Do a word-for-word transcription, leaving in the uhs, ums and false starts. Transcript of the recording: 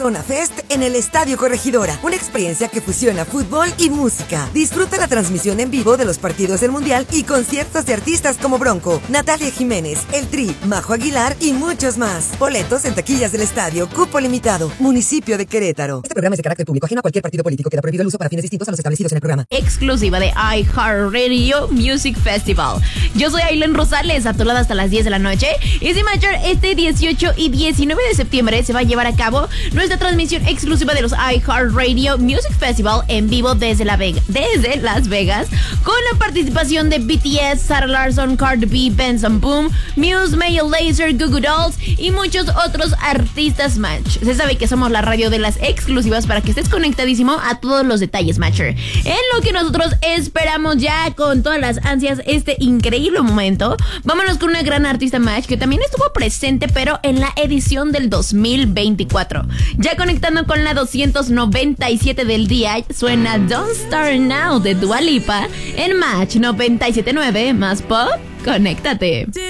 Corona Fest en el Estadio Corregidora, una experiencia que fusiona fútbol y música. Disfruta la transmisión en vivo de los partidos del Mundial y conciertos de artistas como Bronco, Natalia Jiménez, El Tri, Majo Aguilar y muchos más. Boletos en taquillas del estadio, cupo limitado, municipio de Querétaro. Este programa es de carácter público, ajeno a cualquier partido político. Queda prohibido el uso para fines distintos a los establecidos en el programa. Exclusiva de iHeartRadio Music Festival. Yo soy Ailen Rosales, a tu lado hasta las diez de la noche. Y sí, Major, este dieciocho y diecinueve de septiembre se va a llevar a cabo nuestra transmisión exclusiva de los iHeartRadio Music Festival en vivo desde, la Vega, desde Las Vegas, con la participación de B T S, Sarah Larsson, Cardi B, Benson Boom, Muse, Maya Lazer, Goo Goo Dolls y muchos otros artistas, Match. Se sabe que somos la radio de las exclusivas para que estés conectadísimo a todos los detalles, Matcher. En lo que nosotros esperamos ya con todas las ansias este increíble momento, vámonos con una gran artista, Match, que también estuvo presente pero en la edición del dos mil veinticuatro. Ya conectando con la doscientos noventa y siete del día, suena Don't Start Now de Dua Lipa en Match noventa y siete punto nueve más pop. Conéctate.